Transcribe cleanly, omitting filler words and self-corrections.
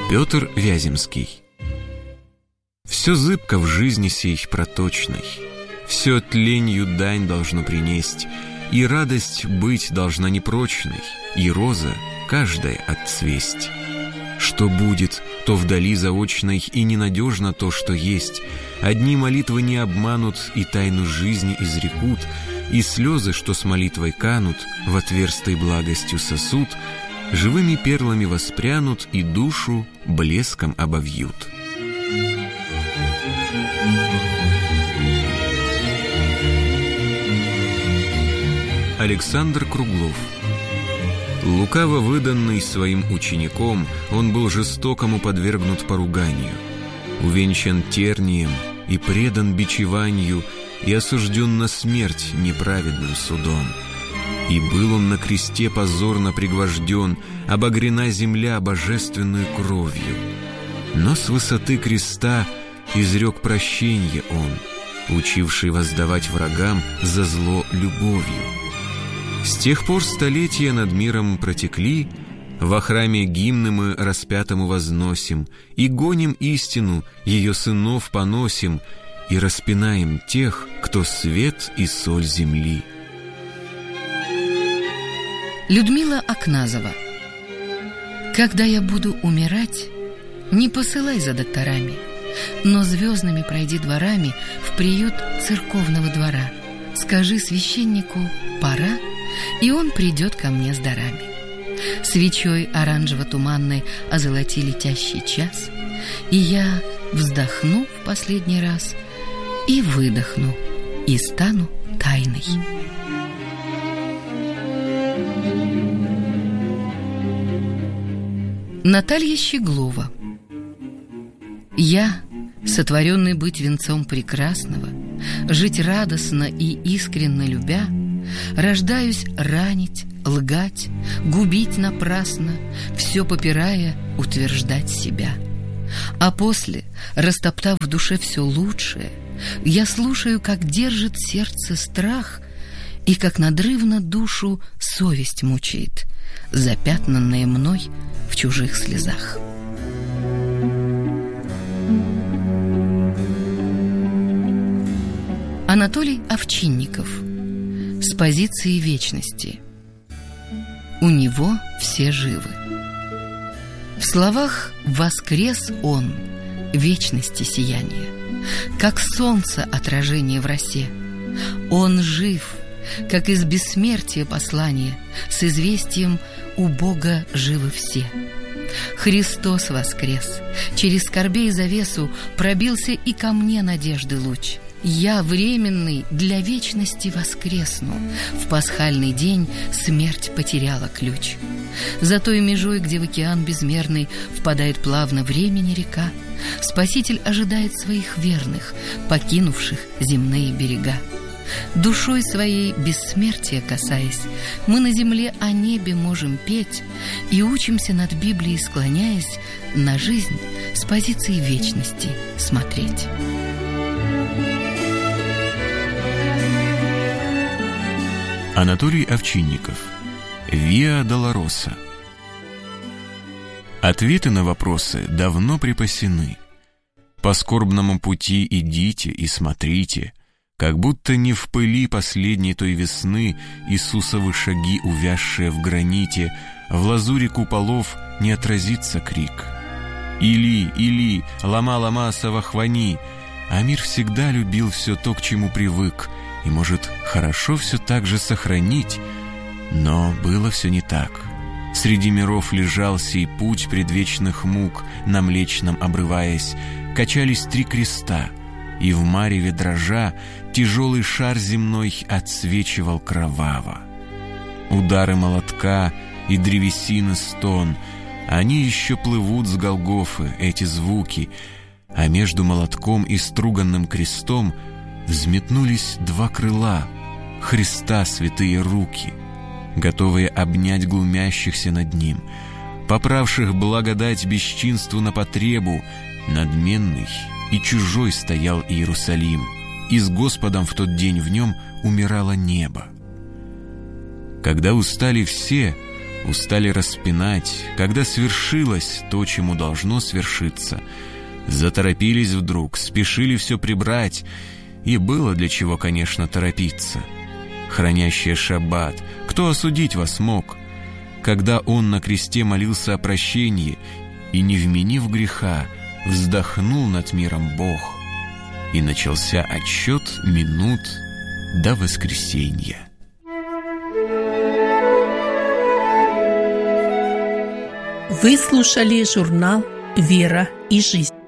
Петр Вяземский. Все зыбко в жизни сей проточной, все тленью дань должно принесть, и радость быть должна непрочной, и роза каждая отцвесть. Что будет, то вдали заочной, и ненадежно то, что есть. Одни молитвы не обманут, и тайну жизни изрекут, и слезы, что с молитвой канут, в отверстой благостью сосуд, живыми перлами воспрянут и душу блеском обовьют. Александр Круглов. Лукаво выданный своим учеником, он был жестокому подвергнут поруганию, увенчан тернием и предан бичеванию, и осужден на смерть неправедным судом. И был он на кресте позорно пригвожден, обогрена земля божественную кровью. Но с высоты креста изрек прощенье он, учивший воздавать врагам за зло любовью. С тех пор столетия над миром протекли, во храме гимны мы распятому возносим, и гоним истину, ее сынов поносим, и распинаем тех, кто свет и соль земли. Людмила Акназова. Когда я буду умирать, не посылай за докторами, но звездными пройди дворами в приют церковного двора. Скажи священнику «пора», и он придет ко мне с дарами. Свечой оранжево-туманной озолоти летящий час, и я вздохну в последний раз, и выдохну, и стану тайной. Наталья Щеглова. Я, сотворенный быть венцом прекрасного, жить радостно и искренно любя, рождаюсь ранить, лгать, губить напрасно, все попирая, утверждать себя. А после, растоптав в душе все лучшее, я слушаю, как держит сердце страх и как надрывно душу совесть мучает, запятнанная мной в чужих слезах. Анатолий Овчинников. С позиции вечности. У него все живы. В словах «воскрес он», вечности сияние, как солнце отражение в росе. Он жив, как из бессмертия послание, с известием «у Бога живы все». Христос воскрес, через скорбей завесу пробился и ко мне надежды луч. Я, временный, для вечности воскресну. В пасхальный день смерть потеряла ключ. За той межой, где в океан безмерный впадает плавно времени река, Спаситель ожидает своих верных, покинувших земные берега. Душой своей бессмертия касаясь, мы на земле о небе можем петь и учимся над Библией, склоняясь, на жизнь с позиции вечности смотреть. Анатолий Овчинников. Виа Долороса. Ответы на вопросы давно припасены. По скорбному пути идите и смотрите, как будто не в пыли последней той весны Иисусовы шаги, увязшие в граните, в лазури куполов не отразится крик. «Или, Или, лама, лама, савахвани!» А мир всегда любил все то, к чему привык, и может хорошо все так же сохранить. Но было все не так. Среди миров лежал сей путь предвечных мук, на Млечном обрываясь, качались три креста, и в мареве дрожа тяжелый шар земной отсвечивал кроваво. Удары молотка и древесины стон, они еще плывут с Голгофы, эти звуки, а между молотком и струганным крестом взметнулись два крыла, Христа святые руки, готовые обнять глумящихся над ним, поправших благодать бесчинству на потребу. Надменный и чужой стоял Иерусалим, и с Господом в тот день в нем умирало небо. Когда устали все, устали распинать, когда свершилось то, чему должно свершиться. Заторопились вдруг, спешили все прибрать, и было для чего, конечно, торопиться. Хранящие шаббат, кто осудить вас мог? Когда он на кресте молился о прощении и, не вменив греха, вздохнул над миром Бог, и начался отсчет минут до воскресенья. Вы слушали журнал «Вера и жизнь».